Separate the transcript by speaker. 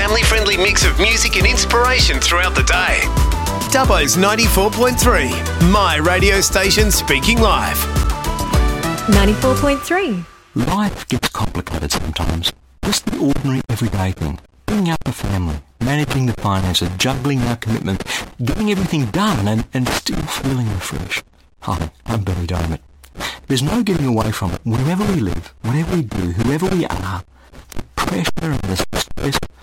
Speaker 1: family-friendly mix of music and inspiration throughout the day. Dubbo's 94.3, my radio station speaking live.
Speaker 2: 94.3.
Speaker 3: Life gets complicated sometimes. Just the ordinary everyday thing. Bringing up a family, managing the finances, juggling our commitments, getting everything done and still feeling refreshed. Hi, I'm Billy Diamond. There's no getting away from it. Wherever we live, whatever we do, whoever we are, the pressure and the stress